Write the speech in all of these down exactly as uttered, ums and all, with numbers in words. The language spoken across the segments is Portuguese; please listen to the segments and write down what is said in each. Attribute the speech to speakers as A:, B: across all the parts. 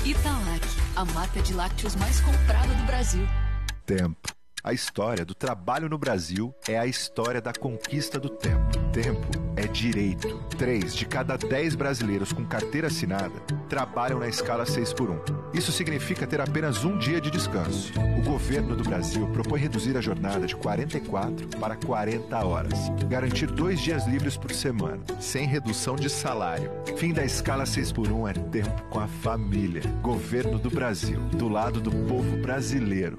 A: Italac, a marca de lácteos mais comprada do Brasil.
B: Tempo. A história do trabalho no Brasil é a história da conquista do tempo. Tempo é direito. Três de cada dez brasileiros com carteira assinada trabalham na escala seis por um. Isso significa ter apenas um dia de descanso. O governo do Brasil propõe reduzir a jornada de quarenta e quatro para quarenta horas. Garantir dois dias livres por semana, sem redução de salário. Fim da escala seis por um é tempo com a família. Governo do Brasil, do lado do povo brasileiro.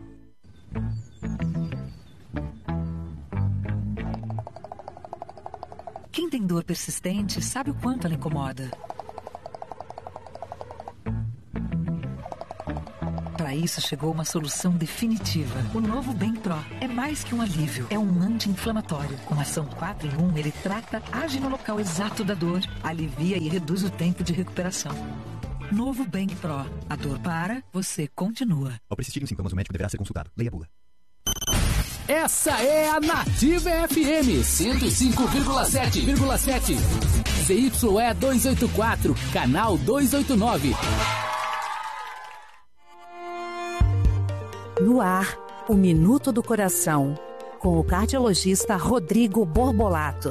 C: Quem tem dor persistente sabe o quanto ela incomoda. Para isso chegou uma solução definitiva. O novo Bem Pro é mais que um alívio, é um anti-inflamatório. Com ação quatro em um, ele trata, age no local exato da dor, alivia e reduz o tempo de recuperação. Novo Bem Pro. A dor para, você continua.
D: Ao persistirem os sintomas, o médico deverá ser consultado. Leia a bula.
E: Essa é a Nativa F M cento e cinco vírgula sete. Z Y E duzentos e oitenta e quatro, canal duzentos e oitenta e nove.
F: No ar, o Minuto do Coração, com o cardiologista Rodrigo Borbolato.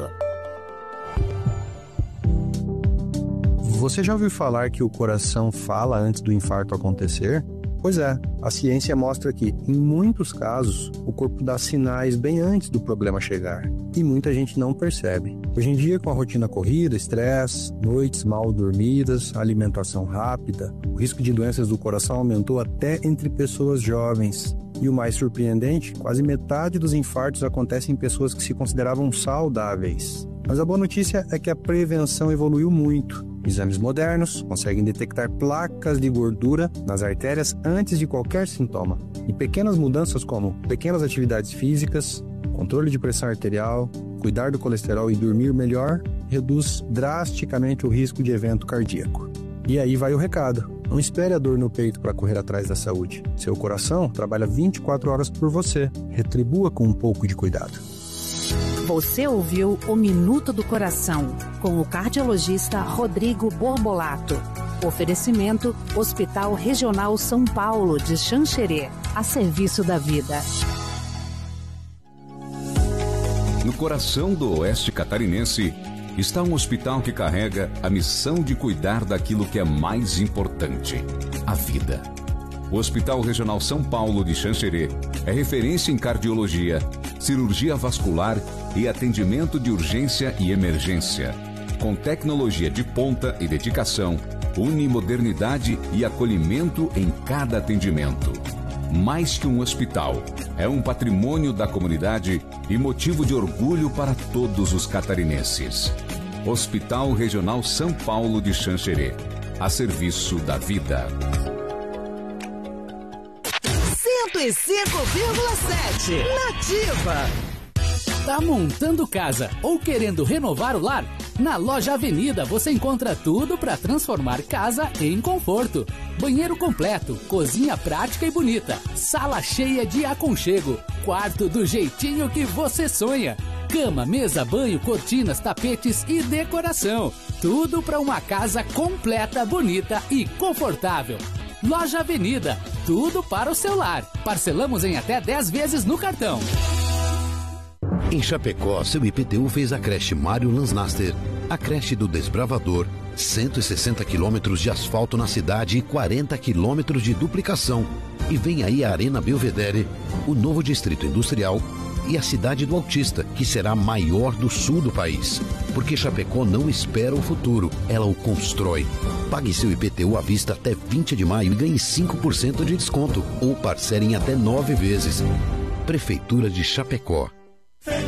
G: Você já ouviu falar que o coração fala antes do infarto acontecer? Pois é, a ciência mostra que, em muitos casos, o corpo dá sinais bem antes do problema chegar. E muita gente não percebe. Hoje em dia, com a rotina corrida, estresse, noites mal dormidas, alimentação rápida, o risco de doenças do coração aumentou até entre pessoas jovens. E o mais surpreendente, quase metade dos infartos acontecem em pessoas que se consideravam saudáveis. Mas a boa notícia é que a prevenção evoluiu muito. Exames modernos conseguem detectar placas de gordura nas artérias antes de qualquer sintoma. E pequenas mudanças como pequenas atividades físicas, controle de pressão arterial, cuidar do colesterol e dormir melhor, reduz drasticamente o risco de evento cardíaco. E aí vai o recado. Não espere a dor no peito para correr atrás da saúde. Seu coração trabalha vinte e quatro horas por você. Retribua com um pouco de cuidado.
F: Você ouviu o Minuto do Coração, com o cardiologista Rodrigo Borbolato. Oferecimento Hospital Regional São Paulo de Xanxerê, a serviço da vida.
H: No coração do oeste catarinense está um hospital que carrega a missão de cuidar daquilo que é mais importante, a vida. O Hospital Regional São Paulo de Xanxerê é referência em cardiologia, cirurgia vascular e atendimento de urgência e emergência. Com tecnologia de ponta e dedicação, une modernidade e acolhimento em cada atendimento. Mais que um hospital, é um patrimônio da comunidade e motivo de orgulho para todos os catarinenses. Hospital Regional São Paulo de Xanxerê, a serviço da vida.
I: cento e cinco vírgula sete Nativa.
E: Tá montando casa ou querendo renovar o lar? Na Loja Avenida você encontra tudo para transformar casa em conforto. Banheiro completo, cozinha prática e bonita, sala cheia de aconchego, quarto do jeitinho que você sonha. Cama, mesa, banho, cortinas, tapetes e decoração. Tudo para uma casa completa, bonita e confortável. Loja Avenida, tudo para o seu lar. Parcelamos em até dez vezes no cartão.
J: Em Chapecó, seu I P T U fez a creche Mário Lansnaster, a creche do Desbravador, cento e sessenta quilômetros de asfalto na cidade e quarenta quilômetros de duplicação. E vem aí a Arena Belvedere, o novo distrito industrial e a cidade do Autista, que será a maior do sul do país. Porque Chapecó não espera o futuro, ela o constrói. Pague seu I P T U à vista até vinte de maio e ganhe cinco por cento de desconto, ou parcele em até nove vezes. Prefeitura de Chapecó.